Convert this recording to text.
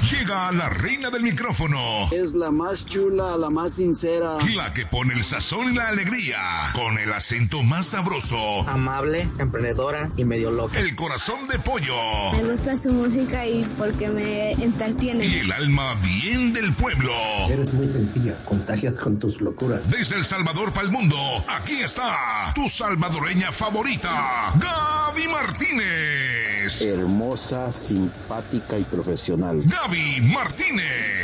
Llega la reina del micrófono. Es la más chula, la más sincera. La que pone el sazón y la alegría. Con el acento más sabroso. Amable, emprendedora y medio loca. El corazón de pollo. Me gusta su música y porque me entretiene. Y el alma bien del pueblo. Eres muy sencilla, contagias con tus locuras. Desde El Salvador para el mundo, aquí está tu salvadoreña favorita, Gaby Martínez. Hermosa, simpática y profesional. Gaby Martínez.